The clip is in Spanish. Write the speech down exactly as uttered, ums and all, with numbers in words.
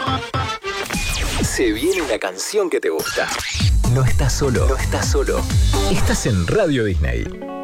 Se viene una canción que te gusta. No estás solo, no estás solo. Estás en Radio Disney.